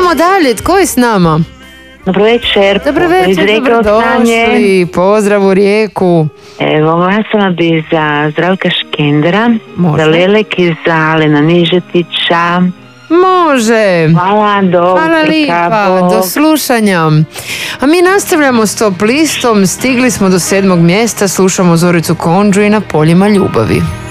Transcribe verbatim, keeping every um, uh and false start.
Idemo dalje, tko je s nama? Dobro večer. Dobro večer, dobrodošli. Pozdrav u Rijeku. Evo, glasala bi za Zdravka Škendera, Može. za Lelek i za Alena Nižetića. Može. Hvala, dobro. Hvala lipa, do slušanja. A mi nastavljamo s top listom, stigli smo do sedmog mjesta, slušamo Zoricu Kondžu i Na poljima ljubavi.